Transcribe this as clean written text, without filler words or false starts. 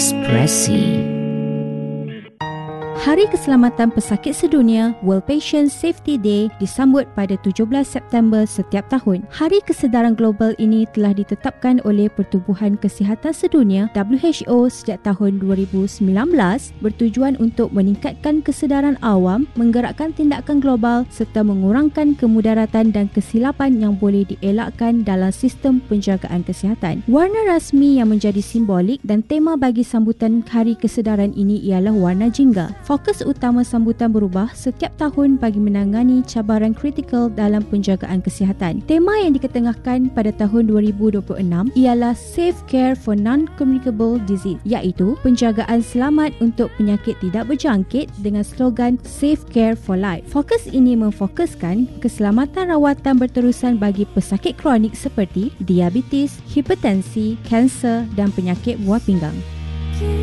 Ekspresi. Hari Keselamatan Pesakit Sedunia World Patient Safety Day disambut pada 17 September setiap tahun. Hari kesedaran global ini telah ditetapkan oleh Pertubuhan Kesihatan Sedunia WHO sejak tahun 2019 bertujuan untuk meningkatkan kesedaran awam, menggerakkan tindakan global serta mengurangkan kemudaratan dan kesilapan yang boleh dielakkan dalam sistem penjagaan kesihatan. Warna rasmi yang menjadi simbolik dan tema bagi sambutan Hari Kesedaran ini ialah warna jingga. Fokus utama sambutan berubah setiap tahun bagi menangani cabaran kritikal dalam penjagaan kesihatan. Tema yang diketengahkan pada tahun 2026 ialah Safe Care for Non-Communicable Disease, iaitu penjagaan selamat untuk penyakit tidak berjangkit dengan slogan Safe Care for Life. Fokus ini memfokuskan keselamatan rawatan berterusan bagi pesakit kronik seperti diabetes, hipertensi, kanser dan penyakit buah pinggang.